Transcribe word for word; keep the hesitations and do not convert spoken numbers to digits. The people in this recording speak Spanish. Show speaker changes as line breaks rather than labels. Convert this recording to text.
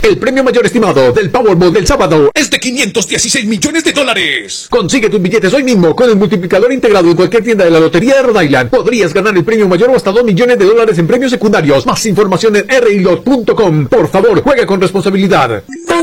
El premio mayor estimado del Powerball del sábado es de quinientos dieciséis millones de dólares. Consigue tus billetes hoy mismo con el multiplicador integrado en cualquier tienda de la Lotería de Rhode Island. Podrías ganar el premio mayor o hasta dos millones de dólares en premios secundarios. Más información en r i lot punto com. Por favor, juega con responsabilidad.